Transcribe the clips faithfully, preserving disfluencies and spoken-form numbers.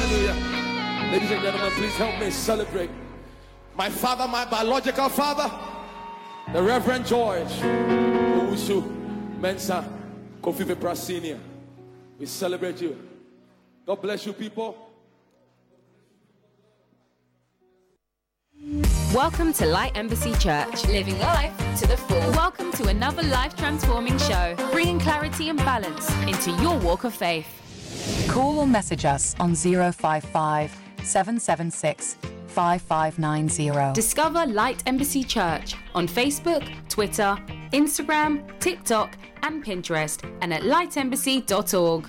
Hallelujah. Ladies and gentlemen, please help me celebrate my father, my biological father, the Reverend George Owusu Mensah Kofi Vipra Senior. We celebrate you. God bless you, people. Welcome to Light Embassy Church, living life to the full. Welcome to another life-transforming show, bringing clarity and balance into your walk of faith. Call or message us on zero five five, seven seven six, five five nine zero. Discover Light Embassy Church on Facebook, Twitter, Instagram, TikTok, and Pinterest, and at light embassy dot org.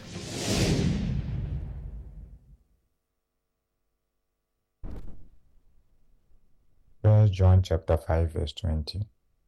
First John chapter five verse twenty.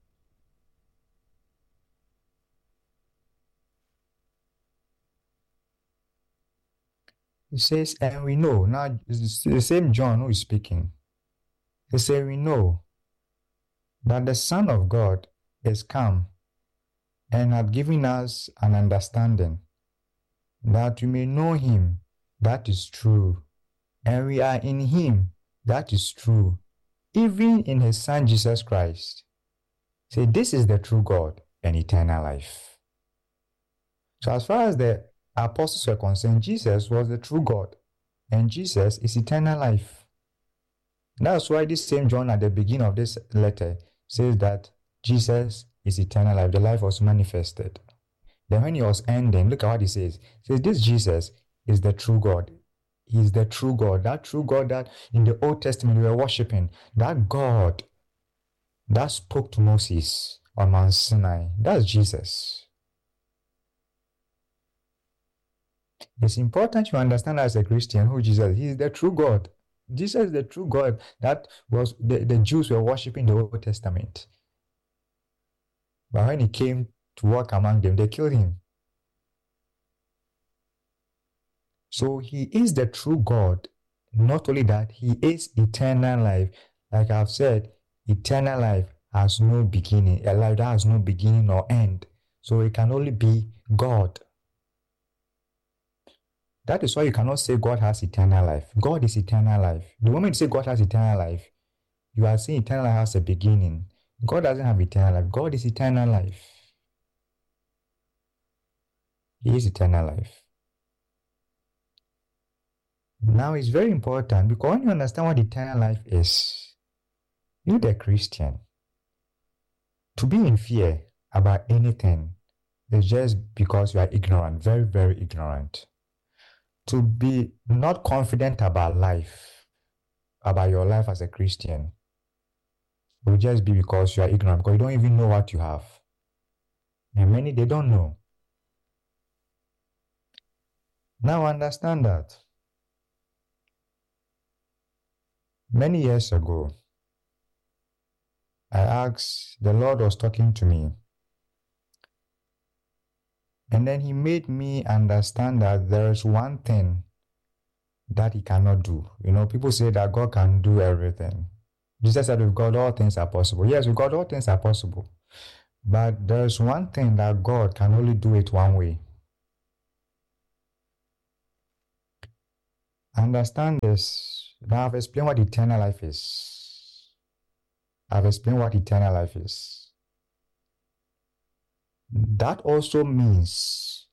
It says, and we know, now it's the same John who is speaking. He says, we know that the Son of God is come and hath given us an understanding, that we may know him, that is true, and we are in him, that is true, even in his Son Jesus Christ. Say, this is the true God and eternal life. So as far as the apostles were concerned, Jesus was the true God, and Jesus is eternal life. That's why this same John at the beginning of this letter says that Jesus is eternal life. The life was manifested. Then when he was ending, look at what he says. He says, this Jesus is the true God. He is the true God. That true God that in the Old Testament we were worshipping. That God that spoke to Moses on Mount Sinai. That's Jesus. It's important you understand as a Christian who Jesus is. He is the true God. Jesus is the true God that was the, the Jews were worshipping in the Old Testament. But when he came to walk among them, they killed him. So he is the true God. Not only that, he is eternal life. Like I've said, eternal life has no beginning. A life that has no beginning or end. So it can only be God. That is why you cannot say God has eternal life. God is eternal life. The moment you say God has eternal life, you are saying eternal life has a beginning. God doesn't have eternal life. God is eternal life. He is eternal life. Now it's very important because when you understand what eternal life is, you the Christian, to be in fear about anything is just because you are ignorant, very, very ignorant. To be not confident about life, about your life as a Christian, will just be because you are ignorant, because you don't even know what you have. And many, they don't know. Now understand that. Many years ago, I asked, the Lord was talking to me. And then he made me understand that there is one thing that he cannot do. You know, people say that God can do everything. Jesus said with God all things are possible. Yes, with God all things are possible. But there is one thing that God can only do it one way. Understand this. Now I've explained what eternal life is. I've explained what eternal life is. That also means,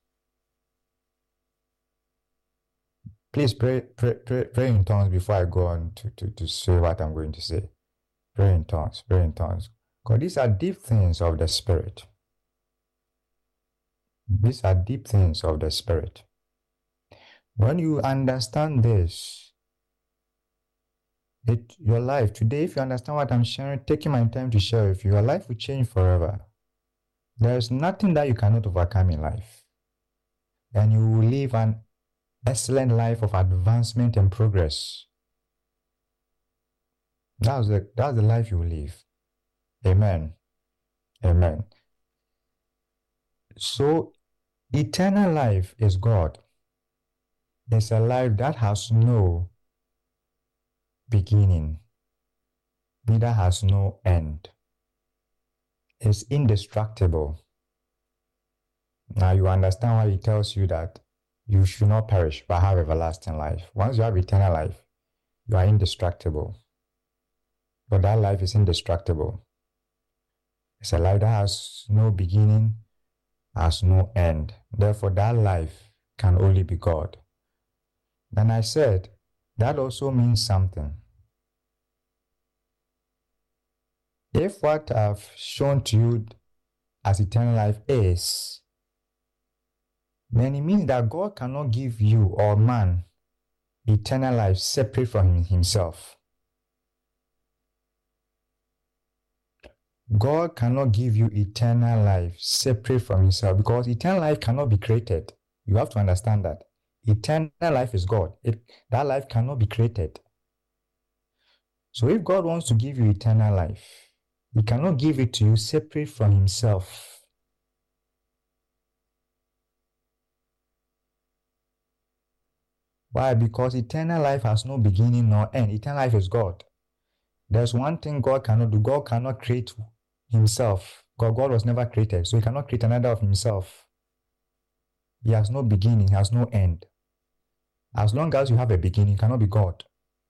please pray, pray, pray, pray in tongues before I go on to, to, to say what I'm going to say. Pray in tongues, pray in tongues. Because these are deep things of the Spirit. These are deep things of the Spirit. When you understand this, it, your life, today, if you understand what I'm sharing, taking my time to share with you, your life will change forever. There is nothing that you cannot overcome in life. And you will live an excellent life of advancement and progress. That's the, that's the life you will live. Amen. Amen. So, eternal life is God. It's a life that has no beginning, neither has no end. Is indestructible. Now you understand why he tells you that you should not perish but have everlasting life. Once you have eternal life, you are indestructible. But that life is indestructible. It's a life that has no beginning, has no end. Therefore, that life can only be God. Then I said, that also means something. If what I've shown to you as eternal life is, then it means that God cannot give you or man eternal life separate from himself. God cannot give you eternal life separate from himself, because eternal life cannot be created. You have to understand that. Eternal life is God. It, that life cannot be created. So if God wants to give you eternal life, he cannot give it to you separate from himself. Why? Because eternal life has no beginning nor end. Eternal life is God. There's one thing God cannot do. God cannot create himself. God, God was never created, so he cannot create another of himself. He has no beginning, he has no end. As long as you have a beginning, it cannot be God.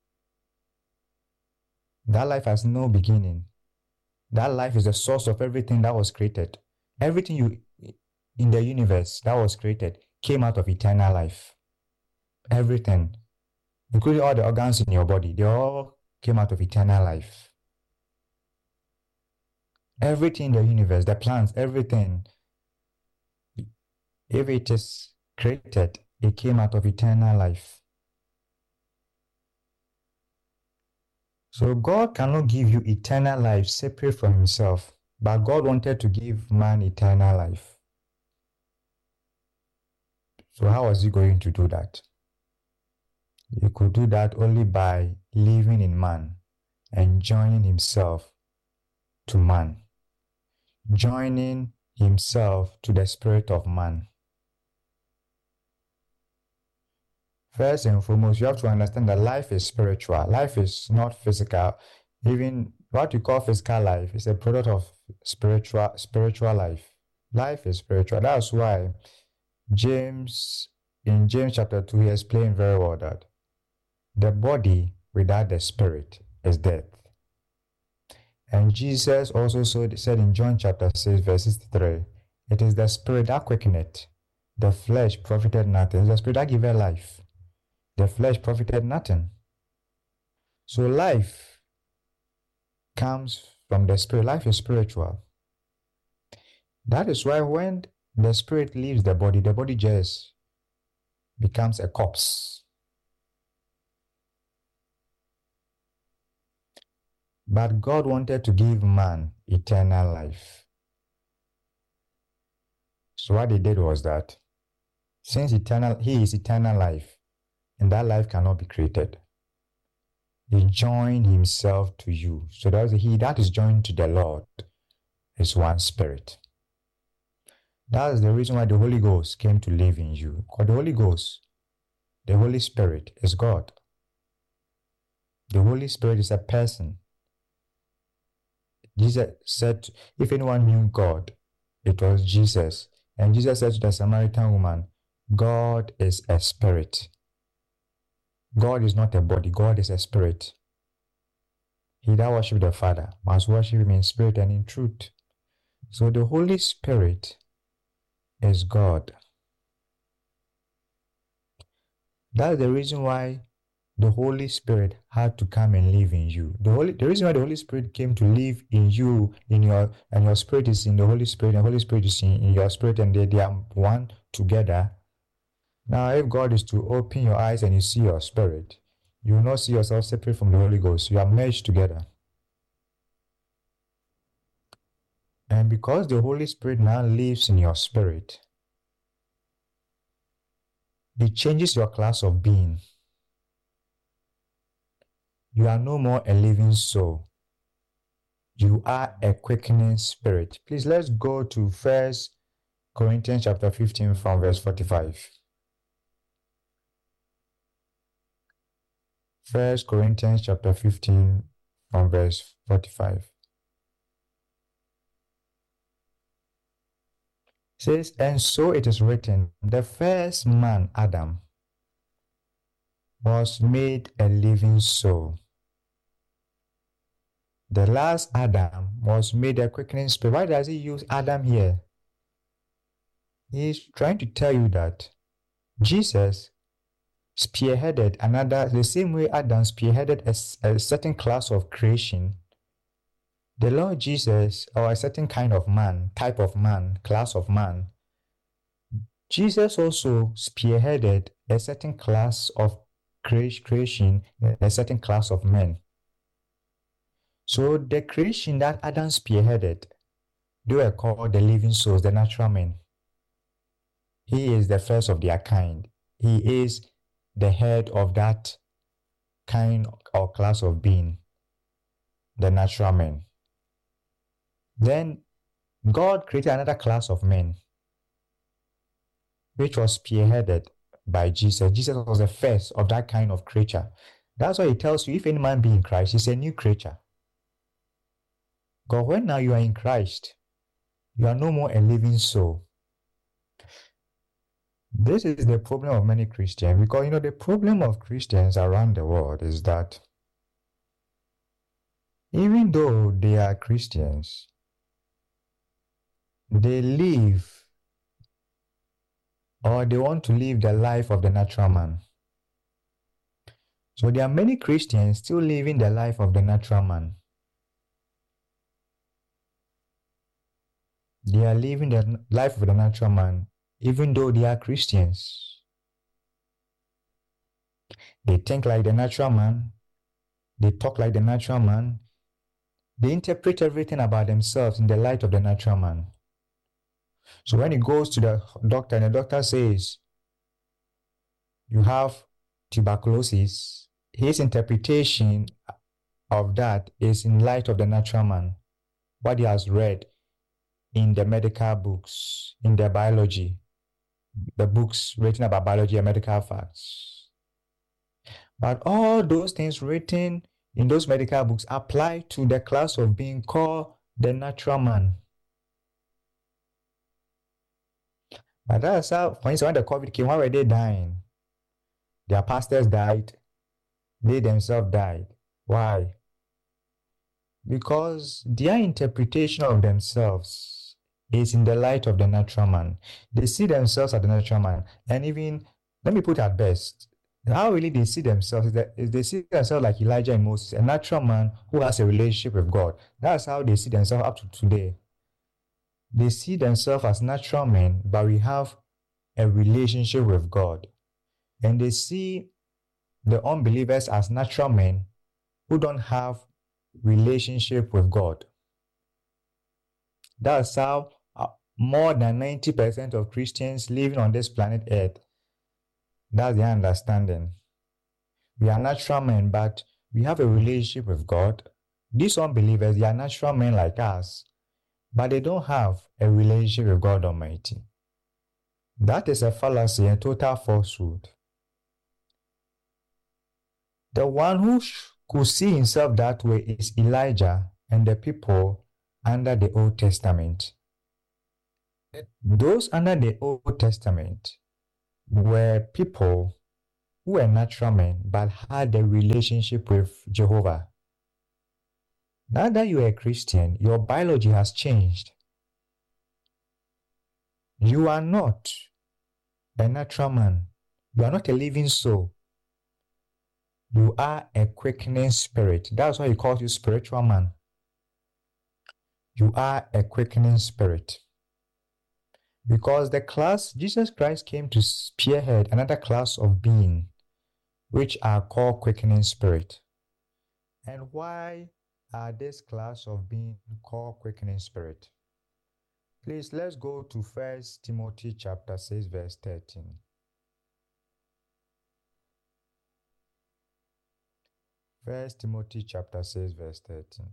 That life has no beginning. That life is the source of everything that was created. Everything you in the universe that was created came out of eternal life. Everything, including all the organs in your body, they all came out of eternal life. Everything in the universe, the plants, everything, if it is created, it came out of eternal life. So God cannot give you eternal life separate from himself, but God wanted to give man eternal life. So how was he going to do that? He could do that only by living in man and joining himself to man, joining himself to the spirit of man. First and foremost, you have to understand that life is spiritual. Life is not physical. Even what you call physical life is a product of spiritual spiritual life. Life is spiritual. That's why James, in James chapter two, he explained very well that the body without the spirit is death. And Jesus also said in John chapter six, verse sixty-three, it is the spirit that quickeneth, the flesh profited nothing. It's the spirit that giveth life. The flesh profited nothing. So life comes from the spirit. Life is spiritual. That is why when the spirit leaves the body, the body just becomes a corpse. But God wanted to give man eternal life. So what he did was that, since eternal, he is eternal life, and that life cannot be created, he joined himself to you. So that is he that is joined to the Lord is one spirit. That is the reason why the Holy Ghost came to live in you. Because the Holy Ghost, the Holy Spirit, is God. The Holy Spirit is a person. Jesus said, if anyone knew God, it was Jesus. And Jesus said to the Samaritan woman, God is a spirit. God is not a body. God is a spirit. He that worships the Father must worship him in spirit and in truth. So the Holy Spirit is God. That's the reason why the Holy Spirit had to come and live in you. The Holy, the reason why the Holy Spirit came to live in you, in your, and your spirit is in the Holy Spirit, and the Holy Spirit is in, in your spirit, and they, they are one together. Now, if God is to open your eyes and you see your spirit, you will not see yourself separate from the Holy Ghost. You are merged together. And because the Holy Spirit now lives in your spirit, it changes your class of being. You are no more a living soul. You are a quickening spirit. Please, let's go to First Corinthians chapter fifteen from verse forty-five. First Corinthians chapter fifteen from verse forty-five. says, and so it is written, the first man, Adam, was made a living soul. The last Adam was made a quickening spirit. Why does he use Adam here? He's trying to tell you that Jesus spearheaded another, the same way Adam spearheaded a, a certain class of creation. The Lord Jesus, or a certain kind of man, type of man, class of man, Jesus also spearheaded a certain class of creation, a certain class of men. So the creation that Adam spearheaded, they were called the living souls, the natural men. He is the first of their kind. He is the head of that kind or class of being, the natural men. Then God created another class of men, which was spearheaded by Jesus. Jesus was the first of that kind of creature. That's why he tells you, if any man be in Christ, he's a new creature. God, when now you are in Christ, you are no more a living soul. This is the problem of many Christians, because, you know, the problem of Christians around the world is that even though they are Christians, they live, or they want to live the life of the natural man. So there are many Christians still living the life of the natural man. They are living the life of the natural man, even though they are Christians. They think like the natural man. They talk like the natural man. They interpret everything about themselves in the light of the natural man. So when he goes to the doctor and the doctor says, you have tuberculosis, his interpretation of that is in light of the natural man, what he has read in the medical books, in the biology, the books written about biology and medical facts. But all those things written in those medical books apply to the class of being called the natural man. But that's how, for instance, when the COVID came, why were they dying? Their pastors died. They themselves died. Why? Because their interpretation of themselves is in the light of the natural man. They see themselves as the natural man. And even, let me put it at best, how really they see themselves is that is they see themselves like Elijah and Moses, a natural man who has a relationship with God. That's how they see themselves up to today. They see themselves as natural men, but we have a relationship with God. And they see the unbelievers as natural men who don't have relationship with God. That's how uh, more than ninety percent of Christians living on this planet Earth, that's their understanding. We are natural men, but we have a relationship with God. These unbelievers, they are natural men like us, but they don't have a relationship with God Almighty. That is a fallacy and total falsehood. The one who could see himself that way is Elijah and the people under the Old Testament. Those under the Old Testament were people who were natural men but had a relationship with Jehovah. Now that you are a Christian, your biology has changed. You are not a natural man. You are not a living soul. You are a quickening spirit. That's why he calls you spiritual man. You are a quickening spirit. Because the class, Jesus Christ came to spearhead another class of being, which are called quickening spirit. And why are this class of being called quickening spirit? Please, let's go to First Timothy chapter six, verse thirteen. First Timothy chapter six, verse thirteen.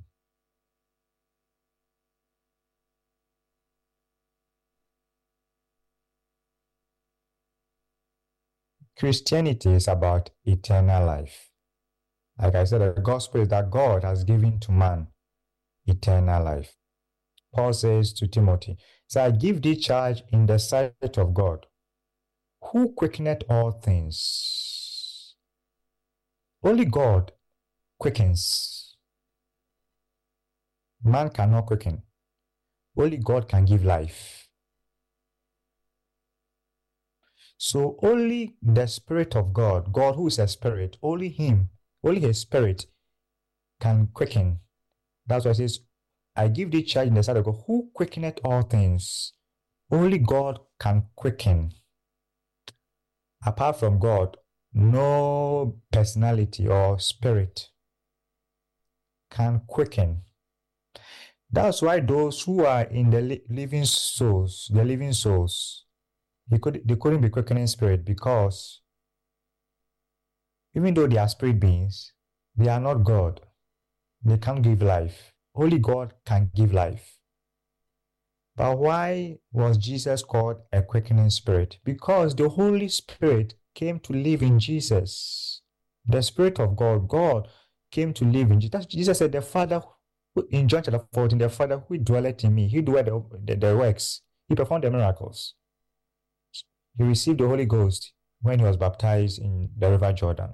Christianity is about eternal life. Like I said, the gospel is that God has given to man eternal life. Paul says to Timothy, so I give thee charge in the sight of God, who quickeneth all things. Only God quickens. Man cannot quicken. Only God can give life. So only the Spirit of God, God who is a spirit, only Him, only His Spirit can quicken. That's why it says, I give thee charge in the sight of God, who quickeneth all things. Only God can quicken. Apart from God, no personality or spirit can quicken. That's why those who are in the li- living souls, the living souls, they, could, they couldn't be quickening spirit, because even though they are spirit beings, they are not God. They can't give life. Only God can give life. But why was Jesus called a quickening spirit? Because the Holy Spirit came to live in Jesus. The Spirit of God, God came to live in Jesus. Jesus said, the Father, who, in John chapter fourteen, the Father who dwelleth in me, he doeth the, the, the works. He performed the miracles. He received the Holy Ghost when he was baptized in the river Jordan.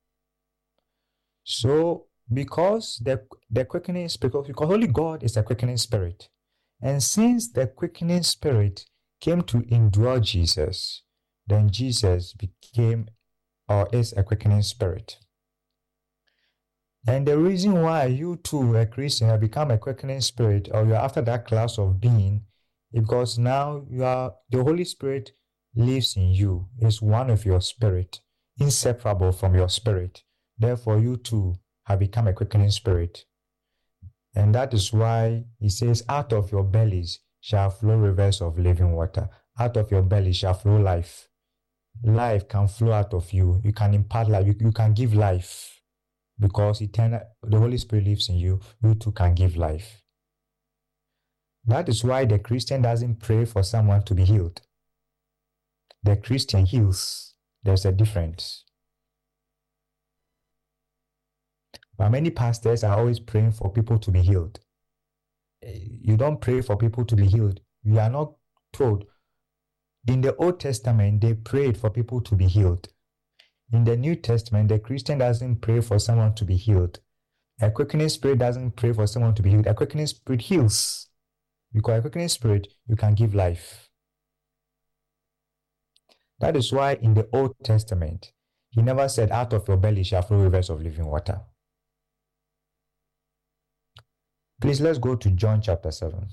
So, because the, the quickening spirit, because only God is a quickening spirit. And since the quickening spirit came to indwell Jesus, then Jesus became or is a quickening spirit. And the reason why you too, a Christian, have become a quickening spirit, or you are after that class of being, is because now you are, the Holy Spirit lives in you, is one of your spirit, inseparable from your spirit. Therefore, you too have become a quickening spirit. And that is why he says, out of your bellies shall flow rivers of living water. Out of your belly shall flow life. Life can flow out of you. You can impart life. You, you can give life. Because eternal, the Holy Spirit lives in you. You too can give life. That is why the Christian doesn't pray for someone to be healed. The Christian heals. There's a difference. But many pastors are always praying for people to be healed. You don't pray for people to be healed. You are not told. In the Old Testament, they prayed for people to be healed. In the New Testament, the Christian doesn't pray for someone to be healed. A quickening spirit doesn't pray for someone to be healed. A quickening spirit heals. Because a quickening spirit, you can give life. That is why in the Old Testament, he never said, out of your belly shall flow rivers of living water. Please, let's go to John chapter seven.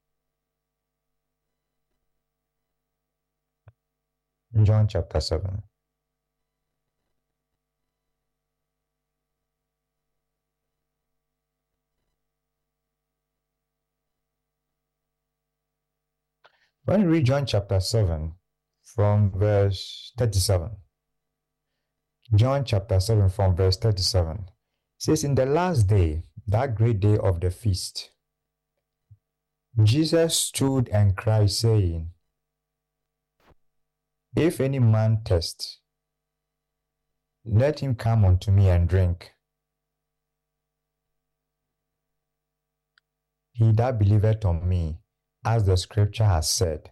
John chapter seven. When you read John chapter seven from verse thirty-seven, John chapter seven from verse thirty-seven, it says, in the last day, that great day of the feast, Jesus stood and cried, saying, if any man thirst, let him come unto me and drink. He that believeth on me, as the scripture has said,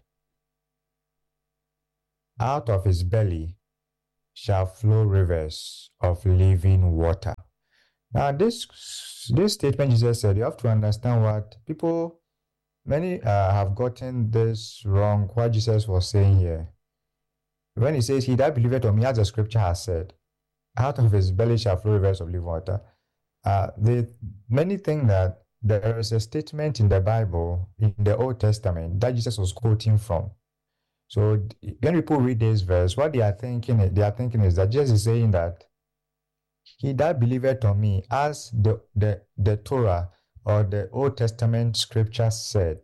out of his belly shall flow rivers of living water. Now, this, this statement Jesus said, you have to understand what people, many uh, have gotten this wrong, what Jesus was saying here. When he says, he that believeth on me, as the scripture has said, out of his belly shall flow rivers of living water. Uh, they, many think that there is a statement in the Bible, in the Old Testament, that Jesus was quoting from. So when people read this verse, what they are thinking, they are thinking is that Jesus is saying that he that believeth on me, as the, the, the Torah or the Old Testament scripture said,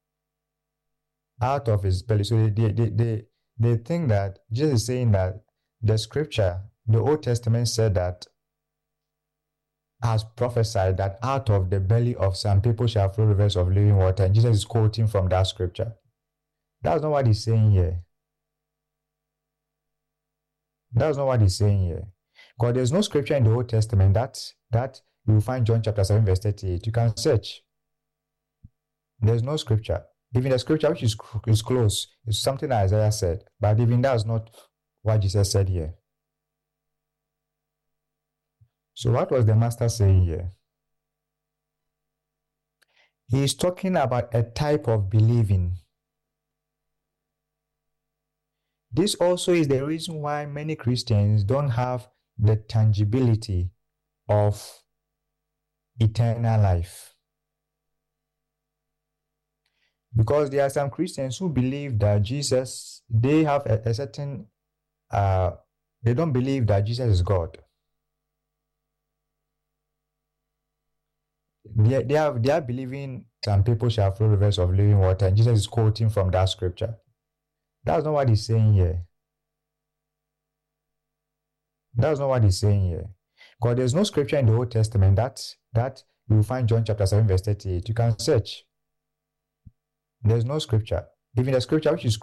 out of his belly. So they, they, they, they think that Jesus is saying that the scripture, the Old Testament said that, has prophesied that out of the belly of some people shall flow rivers of living water. And Jesus is quoting from that scripture. That's not what he's saying here. That's not what he's saying here. Because there's no scripture in the Old Testament that, that you will find John chapter seven verse thirty-eight. You can search. There's no scripture. Even the scripture which is, is close is something that Isaiah said, but even that's not what Jesus said here. So what was the master saying here? He is talking about a type of believing. This also is the reason why many Christians don't have the tangibility of eternal life. Because there are some Christians who believe that Jesus, they have a, a certain, uh, they don't believe that Jesus is God. They, they, have, they are believing some people shall flow rivers of living water, and Jesus is quoting from that scripture. That's not what he's saying here. That's not what he's saying here. Because there's no scripture in the Old Testament that, that you will find John chapter seven verse thirty-eight. You can search. There's no scripture. Even the scripture which is